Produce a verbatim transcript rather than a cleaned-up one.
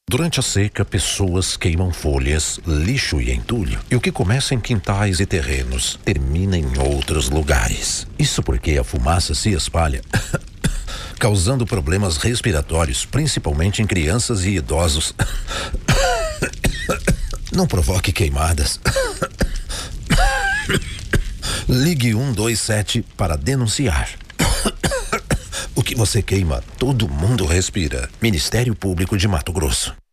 Durante a seca, pessoas queimam folhas, lixo e entulho. E o que começa em quintais e terrenos termina em outros lugares. Isso porque a fumaça se espalha, causando problemas respiratórios, principalmente em crianças e idosos. Não provoque queimadas. Ligue um dois sete para denunciar. O que você queima, todo mundo respira. Ministério Público de Mato Grosso.